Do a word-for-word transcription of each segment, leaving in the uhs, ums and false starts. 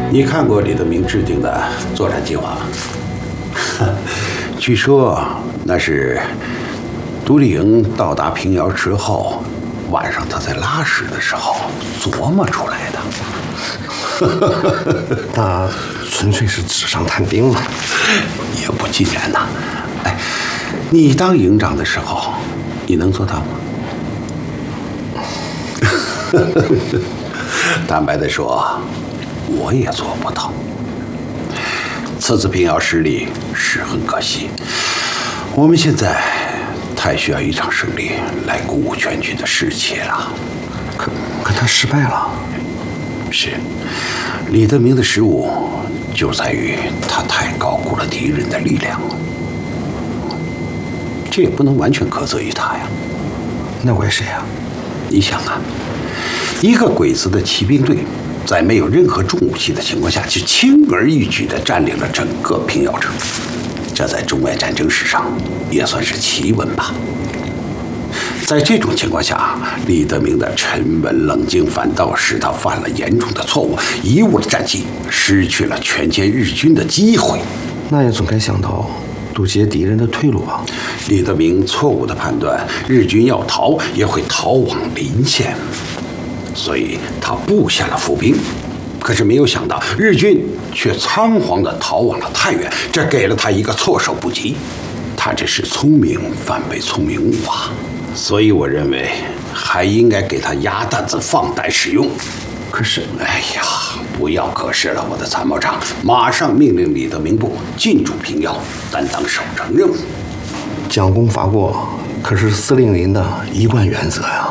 你看过李德明制定的作战计划吗？据说那是独立营到达平遥之后，晚上他在拉屎的时候琢磨出来的。 那纯粹是纸上谈兵嘛， 也不尽然呐。哎，你当营长的时候，你能做到吗？坦白的说，我也做不到。此次平遥失利是很可惜，我们现在太需要一场胜利来鼓舞全军的士气了。 可可他失败了。 是，李德明的失误就在于他太高估了敌人的力量，这也不能完全苛责于他呀。 那怪谁呀？ 你想啊，一个鬼子的骑兵队，在没有任何重武器的情况下，就轻而易举地占领了整个平遥城，这在中外战争史上也算是奇闻吧。在这种情况下，李德明的沉稳冷静反倒使他犯了严重的错误，贻误了战机，失去了全歼日军的机会。 那也总该想到堵截敌人的退路吧？ 李德明错误的判断，日军要逃也会逃往临县，所以他布下了伏兵。可是没有想到，日军却仓皇地逃往了太原，这给了他一个措手不及。他这是聪明反被聪明误啊！所以我认为还应该给他鸭蛋子放胆使用。 可是， 哎呀，不要可是了，我的参谋长，马上命令李德明部进驻平遥，担当守城任务。 将功罚过可是司令您的一贯原则呀。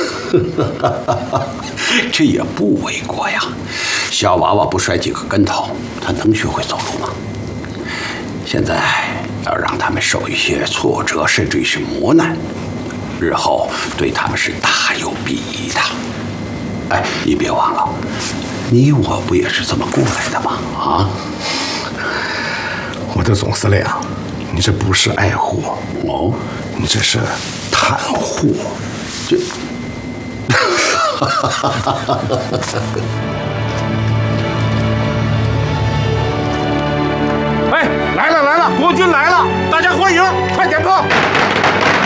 这也不为过呀。小娃娃不摔几个跟头，他能学会走路吗？现在要让他们受一些挫折，甚至于是磨难，日后对他们是大有裨益的。哎，你别忘了，你我不也是这么过来的吗？啊！ 我的总司令，你这不是爱护哦， 你这是袒护。 这。 哎，来了来了，国军来了，大家欢迎，快点破！